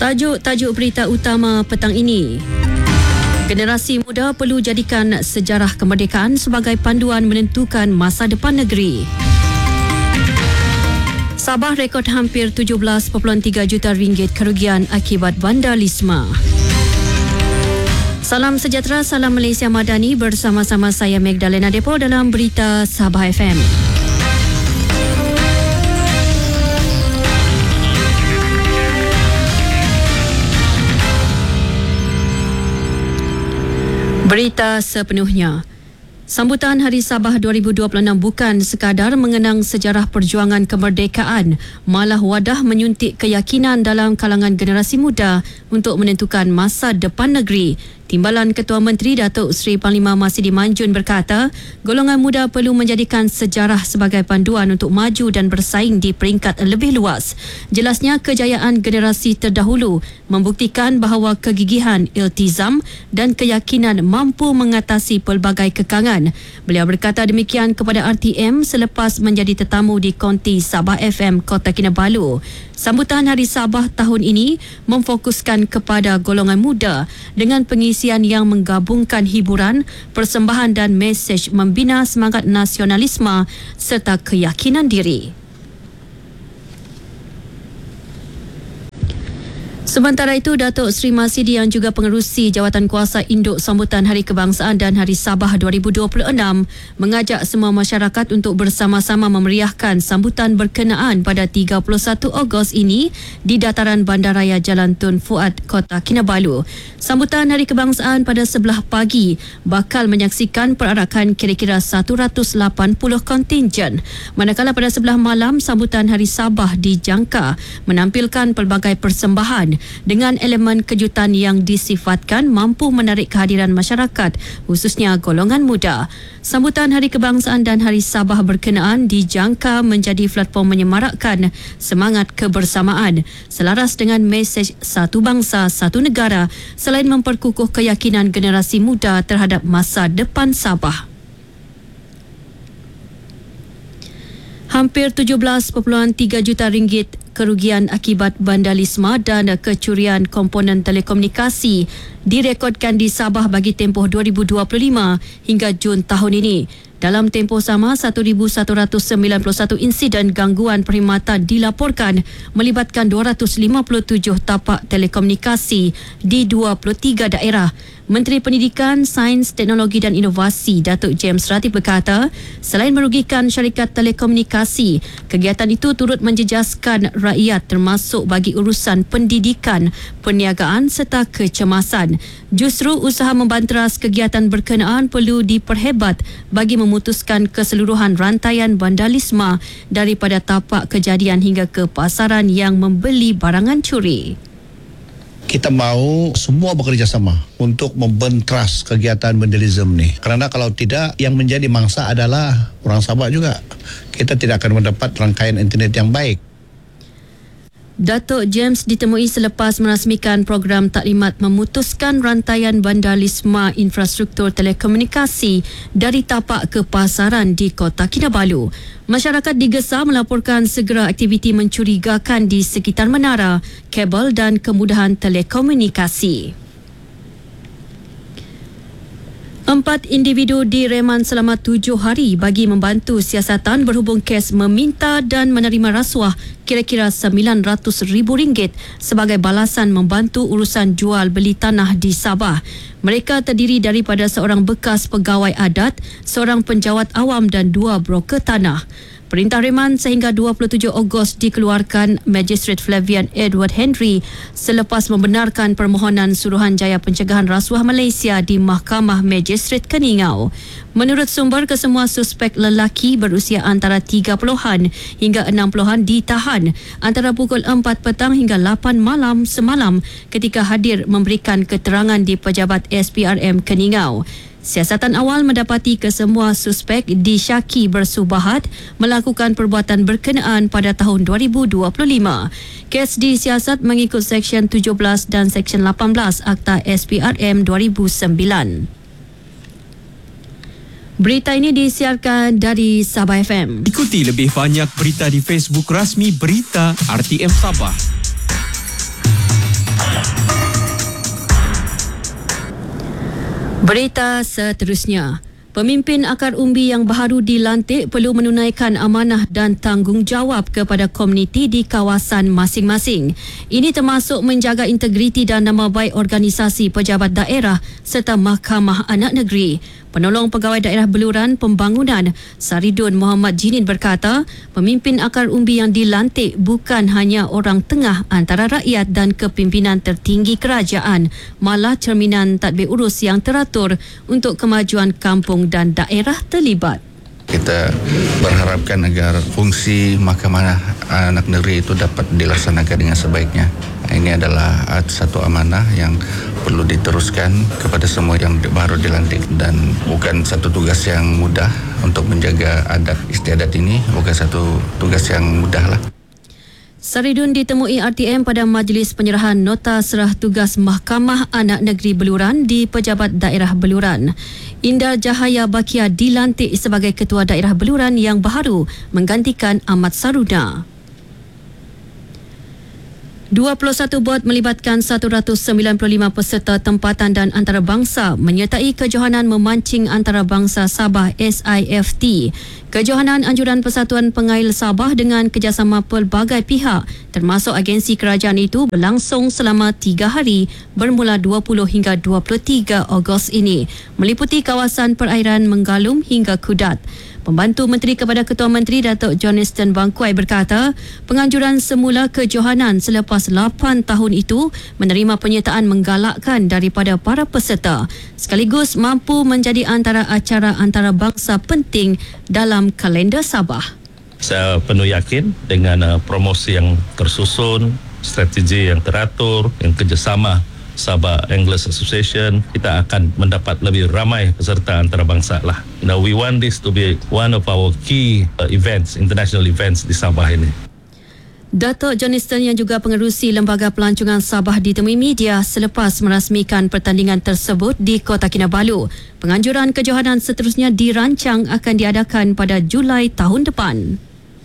Tajuk berita utama petang ini. Generasi muda perlu jadikan sejarah kemerdekaan sebagai panduan menentukan masa depan negeri. Sabah rekod hampir 17.3 juta ringgit kerugian akibat vandalisme. Salam sejahtera, salam Malaysia Madani, bersama-sama saya Magdalena Depo dalam Berita Sabah FM. Berita sepenuhnya. Sambutan Hari Sabah 2026 bukan sekadar mengenang sejarah perjuangan kemerdekaan, malah wadah menyuntik keyakinan dalam kalangan generasi muda untuk menentukan masa depan negeri. Timbalan Ketua Menteri Datuk Seri Panglima Masidi Manjun berkata, golongan muda perlu menjadikan sejarah sebagai panduan untuk maju dan bersaing di peringkat lebih luas. Jelasnya, kejayaan generasi terdahulu membuktikan bahawa kegigihan, iltizam dan keyakinan mampu mengatasi pelbagai kekangan. Beliau berkata demikian kepada RTM selepas menjadi tetamu di Konti Sabah FM Kota Kinabalu. Sambutan Hari Sabah tahun ini memfokuskan kepada golongan muda dengan pengisian yang menggabungkan hiburan, persembahan dan mesej membina semangat nasionalisme serta keyakinan diri. Sementara itu, Datuk Seri Masidi yang juga pengerusi Jawatan Kuasa Induk Sambutan Hari Kebangsaan dan Hari Sabah 2026 mengajak semua masyarakat untuk bersama-sama memeriahkan sambutan berkenaan pada 31 Ogos ini di dataran Bandaraya Jalan Tun Fuad, Kota Kinabalu. Sambutan Hari Kebangsaan pada sebelah pagi bakal menyaksikan perarakan kira-kira 180 kontingen. Manakala pada sebelah malam, sambutan Hari Sabah dijangka menampilkan pelbagai persembahan dengan elemen kejutan yang disifatkan mampu menarik kehadiran masyarakat, khususnya golongan muda. Sambutan Hari Kebangsaan dan Hari Sabah berkenaan dijangka menjadi platform menyemarakkan semangat kebersamaan selaras dengan mesej satu bangsa, satu negara, selain memperkukuh keyakinan generasi muda terhadap masa depan Sabah. Hampir 17.3 juta ringgit kerugian akibat vandalisme dan kecurian komponen telekomunikasi direkodkan di Sabah bagi tempoh 2025 hingga Jun tahun ini. Dalam tempoh sama, 1,191 insiden gangguan perkhidmatan dilaporkan melibatkan 257 tapak telekomunikasi di 23 daerah. Menteri Pendidikan, Sains, Teknologi dan Inovasi Datuk James Ratib berkata, selain merugikan syarikat telekomunikasi, kegiatan itu turut menjejaskan rakyat termasuk bagi urusan pendidikan, perniagaan serta kecemasan. Justru usaha membanteras kegiatan berkenaan perlu diperhebat bagi memutuskan keseluruhan rantaian vandalisme daripada tapak kejadian hingga ke pasaran yang membeli barangan curi. Kita mahu semua bekerjasama untuk membenteras kegiatan vandalisme ni. Kerana kalau tidak, yang menjadi mangsa adalah orang Sabah juga. Kita tidak akan mendapat rangkaian internet yang baik. Datuk James ditemui selepas merasmikan program taklimat memutuskan rantaian vandalisme infrastruktur telekomunikasi dari tapak ke pasaran di Kota Kinabalu. Masyarakat digesa melaporkan segera aktiviti mencurigakan di sekitar menara, kabel dan kemudahan telekomunikasi. 4 individu direman selama 7 hari bagi membantu siasatan berhubung kes meminta dan menerima rasuah kira-kira RM900,000 sebagai balasan membantu urusan jual beli tanah di Sabah. Mereka terdiri daripada seorang bekas pegawai adat, seorang penjawat awam dan 2 broker tanah. Perintah reman sehingga 27 Ogos dikeluarkan Magistrate Flavian Edward Henry selepas membenarkan permohonan Suruhanjaya Pencegahan Rasuah Malaysia di Mahkamah Magistrate Keningau. Menurut sumber, kesemua suspek lelaki berusia antara 30-an hingga 60-an ditahan antara pukul 4 petang hingga 8 malam semalam ketika hadir memberikan keterangan di Pejabat SPRM Keningau. Siasatan awal mendapati kesemua suspek disyaki bersubahat melakukan perbuatan berkenaan pada tahun 2025. Kes disiasat mengikut Seksyen 17 dan Seksyen 18 Akta SPRM 2009. Berita ini disiarkan dari Sabah FM. Ikuti lebih banyak berita di Facebook rasmi Berita RTM Sabah. Berita seterusnya. Pemimpin akar umbi yang baru dilantik perlu menunaikan amanah dan tanggungjawab kepada komuniti di kawasan masing-masing. Ini termasuk menjaga integriti dan nama baik organisasi pejabat daerah serta Mahkamah Anak Negeri. Penolong Pegawai Daerah Beluran Pembangunan Saridun Muhammad Jinin berkata, pemimpin akar umbi yang dilantik bukan hanya orang tengah antara rakyat dan kepimpinan tertinggi kerajaan, malah cerminan tadbir urus yang teratur untuk kemajuan kampung dan daerah terlibat. Kita berharapkan agar fungsi Mahkamah Anak Negeri itu dapat dilaksanakan dengan sebaiknya. Ini adalah satu amanah yang perlu diteruskan kepada semua yang baru dilantik dan bukan satu tugas yang mudah untuk menjaga adat istiadat ini, bukan satu tugas yang mudah lah. Saridun ditemui RTM pada majlis penyerahan nota serah tugas Mahkamah Anak Negeri Beluran di Pejabat Daerah Beluran. Indah Jahaya Bakia dilantik sebagai Ketua Daerah Beluran yang baru menggantikan Ahmad Saruna. 21 bot melibatkan 195 peserta tempatan dan antarabangsa menyertai kejohanan memancing antarabangsa Sabah SIFT. Kejohanan anjuran Persatuan Pengail Sabah dengan kerjasama pelbagai pihak termasuk agensi kerajaan itu berlangsung selama 3 hari bermula 20 hingga 23 Ogos ini meliputi kawasan perairan Menggalum hingga Kudat. Pembantu Menteri kepada Ketua Menteri Datuk Johnston Bangkuai berkata, penganjuran semula kejohanan selepas 8 tahun itu menerima penyertaan menggalakkan daripada para peserta sekaligus mampu menjadi antara acara antarabangsa penting dalam kalender Sabah. Saya penuh yakin dengan promosi yang tersusun, strategi yang teratur, yang kerjasama Sabah Anglers Association, kita akan mendapat lebih ramai peserta antarabangsa lah. We want this to be one of our key events, international events di Sabah ini. Datuk Johnston yang juga pengerusi Lembaga Pelancongan Sabah ditemui media selepas merasmikan pertandingan tersebut di Kota Kinabalu. Penganjuran kejohanan seterusnya dirancang akan diadakan pada Julai tahun depan.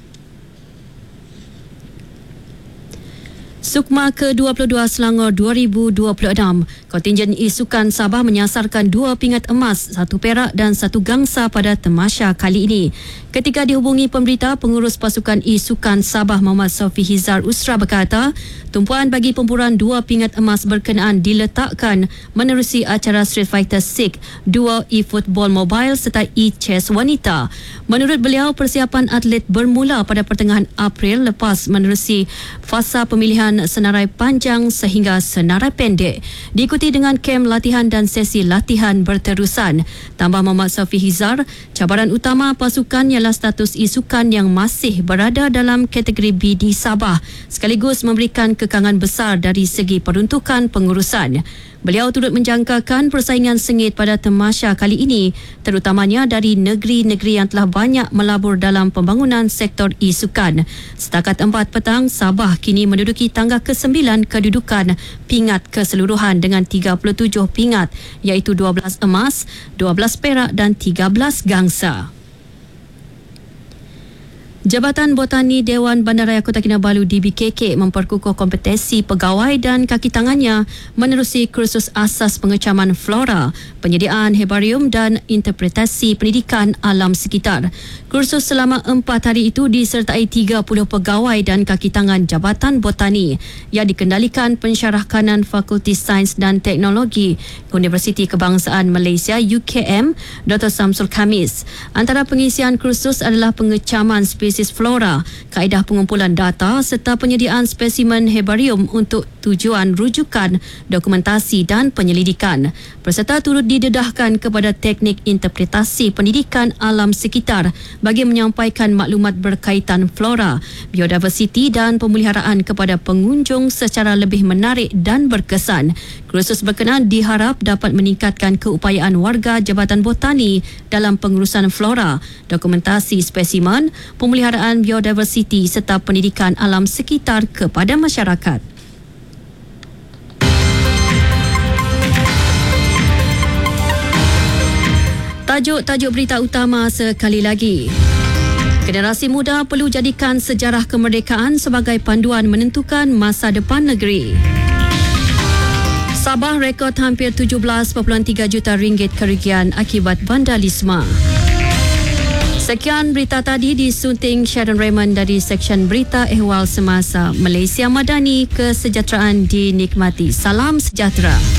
Sukma ke-22 Selangor 2026, kontingen e-sukan Sabah menyasarkan 2 pingat emas, 1 perak dan 1 gangsa pada tamasya kali ini. Ketika dihubungi pemberita, pengurus pasukan e-sukan Sabah Muhammad Sofi Hizar Usra berkata, tumpuan bagi pemburuan 2 pingat emas berkenaan diletakkan menerusi acara Street Fighter 6, 2 e-football mobile serta e-chess wanita. Menurut beliau, persiapan atlet bermula pada pertengahan April lepas menerusi fasa pemilihan senarai panjang sehingga senarai pendek, diikuti dengan kem latihan dan sesi latihan berterusan. Tambah Muhammad Sofi Hizar, cabaran utama pasukan ialah status e-sukan yang masih berada dalam kategori B di Sabah, sekaligus memberikan kekangan besar dari segi peruntukan pengurusan. Beliau turut menjangkakan persaingan sengit pada tamasya kali ini, terutamanya dari negeri-negeri yang telah banyak melabur dalam pembangunan sektor e-sukan. Setakat 4 petang, Sabah kini menduduki tangga ke-9 kedudukan pingat keseluruhan dengan 37 pingat, iaitu 12 emas, 12 perak dan 13 gangsa. Jabatan Botani Dewan Bandaraya Kota Kinabalu DBKK memperkukuh kompetensi pegawai dan kaki tangannya menerusi kursus asas pengecaman flora, penyediaan herbarium dan interpretasi pendidikan alam sekitar. Kursus selama 4 hari itu disertai 30 pegawai dan kaki tangan Jabatan Botani yang dikendalikan Pensyarah Kanan Fakulti Sains dan Teknologi Universiti Kebangsaan Malaysia UKM, Dr. Samsul Khamis. Antara pengisian kursus adalah pengecaman spesies flora, kaedah pengumpulan data serta penyediaan spesimen herbarium untuk tujuan rujukan, dokumentasi dan penyelidikan. Peserta turut didedahkan kepada teknik interpretasi pendidikan alam sekitar bagi menyampaikan maklumat berkaitan flora, biodiversiti dan pemeliharaan kepada pengunjung secara lebih menarik dan berkesan. Kursus berkenaan diharap dapat meningkatkan keupayaan warga Jabatan Botani dalam pengurusan flora, dokumentasi spesimen, pemeliharaan biodiversiti serta pendidikan alam sekitar kepada masyarakat. Tajuk-tajuk berita utama sekali lagi. Generasi muda perlu jadikan sejarah kemerdekaan sebagai panduan menentukan masa depan negeri. Sabah rekod hampir 17.3 juta ringgit kerugian akibat vandalisme. Sekian berita tadi disunting Sharon Raymond dari Seksyen Berita Ehwal Semasa. Malaysia Madani, kesejahteraan dinikmati. Salam sejahtera.